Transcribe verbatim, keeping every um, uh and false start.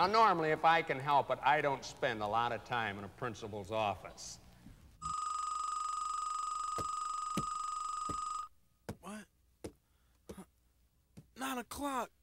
Now, normally, if I can help it, I don't spend a lot of time in a principal's office. What? Nine o'clock.